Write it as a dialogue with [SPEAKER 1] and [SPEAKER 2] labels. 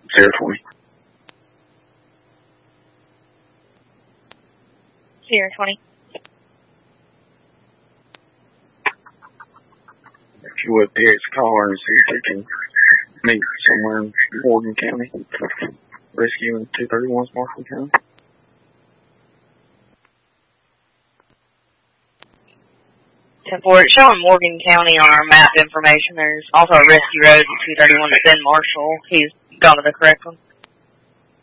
[SPEAKER 1] Sierra 20.
[SPEAKER 2] Sierra 20.
[SPEAKER 1] If you would, Derek's car and see if we can meet somewhere in Morgan County. Rescue in 231's Marshall County.
[SPEAKER 2] It's showing Morgan County on our map information. There's also a rescue road in 231 that's in Marshall. He's gone to the correct one.